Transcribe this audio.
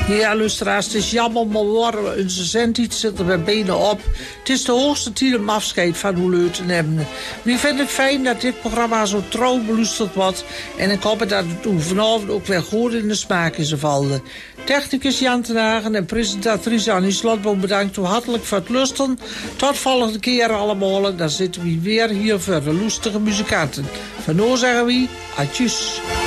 Ja, luisteraars, het is jammer, maar worden onze zendtijd zitten bij benen op. Het is de hoogste tijd om afscheid van uw leuk te nemen. We vinden het fijn dat dit programma zo trouw beluisterd wordt. En ik hoop dat het u vanavond ook weer goed in de smaak is gevallen. Technicus Jan ten Hagen en presentatrice Annie Slotboom bedankt u hartelijk voor het luisteren. Tot volgende keer allemaal. Dan zitten we weer hier voor de lustige muzikanten. Van nu zeggen we, adjus.